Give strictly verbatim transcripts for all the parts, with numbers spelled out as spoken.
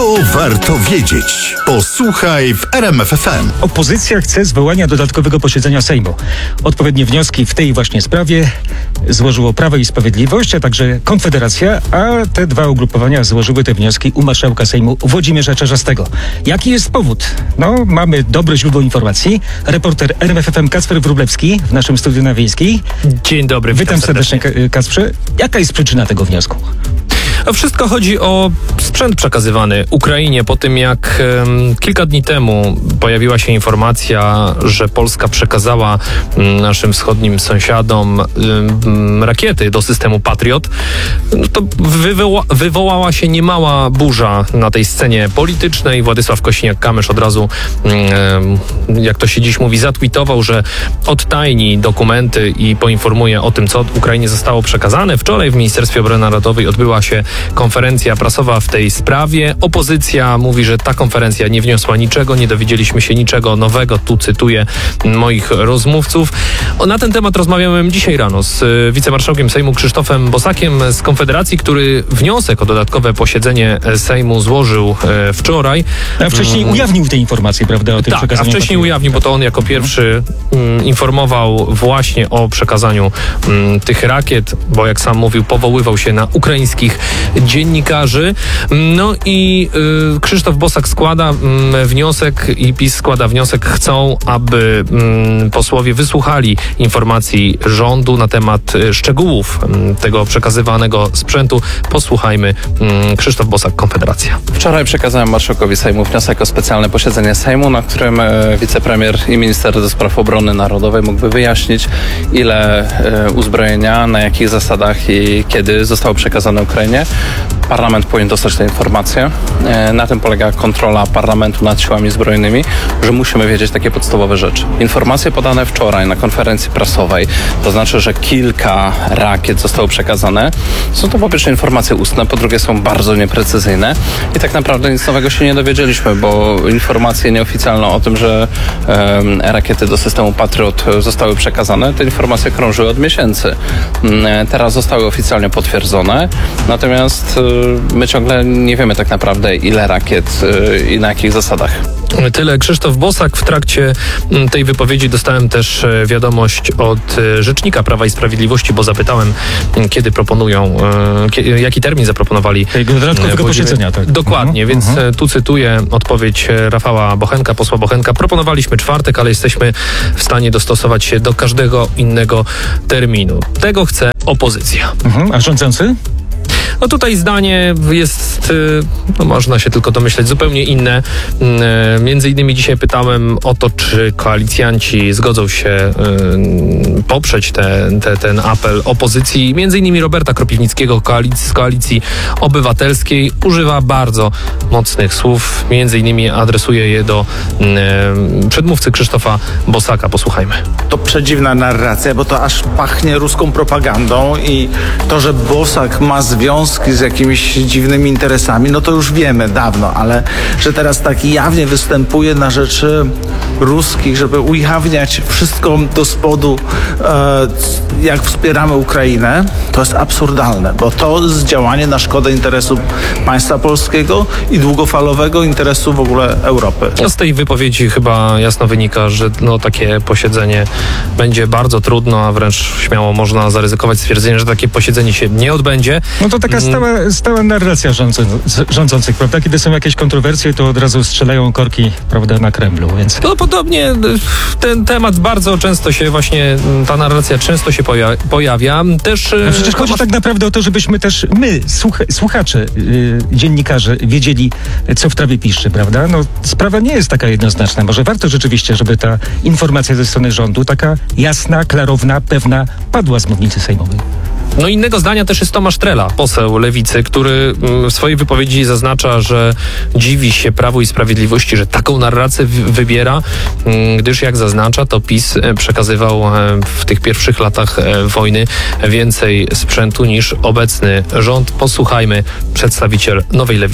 To warto wiedzieć. Posłuchaj w R M F F M. Opozycja chce zwołania dodatkowego posiedzenia Sejmu. Odpowiednie wnioski w tej właśnie sprawie złożyło Prawo i Sprawiedliwość, a także Konfederacja, a te dwa ugrupowania złożyły te wnioski u marszałka Sejmu Włodzimierza Czarzastego. Jaki jest powód? No, mamy dobre źródło informacji. Reporter R M F F M Kacper Wróblewski w naszym studiu na Wiejskiej. Dzień dobry, witam, witam serdecznie, serdecznie Kacprze. Jaka jest przyczyna tego wniosku? A wszystko chodzi o sprzęt przekazywany Ukrainie po tym, jak um, kilka dni temu pojawiła się informacja, że Polska przekazała um, naszym wschodnim sąsiadom um, rakiety do systemu Patriot. No to wywoła, wywołała się niemała burza na tej scenie politycznej. Władysław Kosiniak-Kamysz od razu, um, jak to się dziś mówi, zatweetował, że odtajni dokumenty i poinformuje o tym, co Ukrainie zostało przekazane. Wczoraj w Ministerstwie Obrony Narodowej odbyła się konferencja prasowa w tej sprawie. Opozycja mówi, że ta konferencja nie wniosła niczego, nie dowiedzieliśmy się niczego nowego. Tu cytuję moich rozmówców. O, na ten temat rozmawiałem dzisiaj rano z wicemarszałkiem Sejmu Krzysztofem Bosakiem z Konfederacji, który wniosek o dodatkowe posiedzenie Sejmu złożył e, wczoraj. A wcześniej um, ujawnił te informacje, prawda? O tym tak, a wcześniej ujawnił, bo to on jako pierwszy um, informował właśnie o przekazaniu um, tych rakiet, bo jak sam mówił, powoływał się na ukraińskich dziennikarzy. No i y, Krzysztof Bosak składa y, wniosek i PiS składa wniosek. Chcą, aby y, posłowie wysłuchali informacji rządu na temat y, szczegółów y, tego przekazywanego sprzętu. Posłuchajmy. Y, Krzysztof Bosak, Konfederacja. Wczoraj przekazałem marszałkowi Sejmu wniosek o specjalne posiedzenie Sejmu, na którym y, wicepremier i minister do spraw obrony narodowej mógłby wyjaśnić, ile y, uzbrojenia, na jakich zasadach i kiedy zostało przekazane Ukrainie. Parlament powinien dostać te informacje. Na tym polega kontrola parlamentu nad siłami zbrojnymi, że musimy wiedzieć takie podstawowe rzeczy. Informacje podane wczoraj na konferencji prasowej, to znaczy, że kilka rakiet zostało przekazane, są to po pierwsze informacje ustne, po drugie są bardzo nieprecyzyjne i tak naprawdę nic nowego się nie dowiedzieliśmy, bo informacje nieoficjalne o tym, że um, rakiety do systemu Patriot zostały przekazane, te informacje krążyły od miesięcy. Teraz zostały oficjalnie potwierdzone, natomiast my ciągle nie wiemy tak naprawdę, ile rakiet i na jakich zasadach. Tyle Krzysztof Bosak. W trakcie tej wypowiedzi dostałem też wiadomość od rzecznika Prawa i Sprawiedliwości, bo zapytałem, kiedy proponują, jaki termin zaproponowali. Tego dodatkowego posiedzenia. Tak. Dokładnie, uh-huh, więc uh-huh. tu cytuję odpowiedź Rafała Bochenka, posła Bochenka. Proponowaliśmy czwartek, ale jesteśmy w stanie dostosować się do każdego innego terminu. Tego chce opozycja. Uh-huh. A rządzący? No tutaj zdanie jest, no można się tylko domyśleć, zupełnie inne. Między innymi dzisiaj pytałem o to, czy koalicjanci zgodzą się poprzeć te, te, ten apel opozycji. Między innymi Roberta Kropiwnickiego koalicji, z Koalicji Obywatelskiej używa bardzo mocnych słów. Między innymi adresuje je do przedmówcy Krzysztofa Bosaka. Posłuchajmy. To przedziwna narracja, bo to aż pachnie ruską propagandą i to, że Bosak ma związek z jakimiś dziwnymi interesami, no to już wiemy dawno, ale że teraz tak jawnie występuje na rzeczy ruskich, żeby ujawniać wszystko do spodu, e, jak wspieramy Ukrainę, to jest absurdalne, bo to jest działanie na szkodę interesu państwa polskiego i długofalowego interesu w ogóle Europy. No z tej wypowiedzi chyba jasno wynika, że no, takie posiedzenie będzie bardzo trudno, a wręcz śmiało można zaryzykować stwierdzenie, że takie posiedzenie się nie odbędzie. No to taka stała, stała narracja rządzy, rządzących, prawda? Kiedy są jakieś kontrowersje, to od razu strzelają korki, prawda, na Kremlu, więc... No podobnie ten temat bardzo często się właśnie, ta narracja często się poja- pojawia. Też... No przecież chodzi tak naprawdę o to, żebyśmy też my, słuch- słuchacze, yy, dziennikarze, wiedzieli, co w trawie piszczy, prawda? No sprawa nie jest taka jednoznaczna. Może warto rzeczywiście, żeby ta informacja ze strony rządu, taka jasna, klarowna, pewna, padła z mównicy sejmowej. No innego zdania też jest Tomasz Trela, poseł Lewicy, który w swojej wypowiedzi zaznacza, że dziwi się Prawu i Sprawiedliwości, że taką narrację wybiera, gdyż jak zaznacza, to PiS przekazywał w tych pierwszych latach wojny więcej sprzętu niż obecny rząd. Posłuchajmy, przedstawiciel Nowej Lewicy.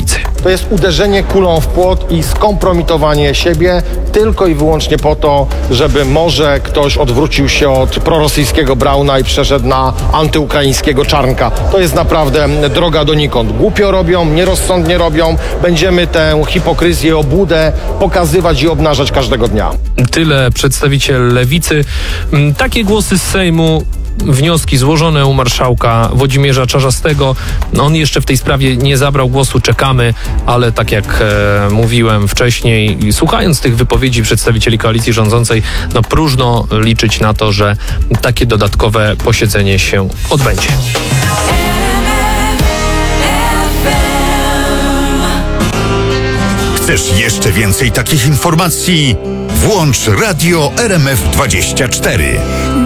to jest uderzenie kulą w płot i skompromitowanie siebie tylko i wyłącznie po to, żeby może ktoś odwrócił się od prorosyjskiego Brauna i przeszedł na antyukraińskiego Czarnka. To jest naprawdę droga donikąd. Głupio robią, nierozsądnie robią. Będziemy tę hipokryzję, obłudę pokazywać i obnażać każdego dnia. Tyle przedstawiciel Lewicy. Takie głosy z Sejmu, wnioski złożone u marszałka Włodzimierza Czarzastego. On jeszcze w tej sprawie nie zabrał głosu, czekamy, ale tak jak e, mówiłem wcześniej, słuchając tych wypowiedzi przedstawicieli koalicji rządzącej, no próżno liczyć na to, że takie dodatkowe posiedzenie się odbędzie. Chcesz jeszcze więcej takich informacji? Włącz Radio R M F dwadzieścia cztery.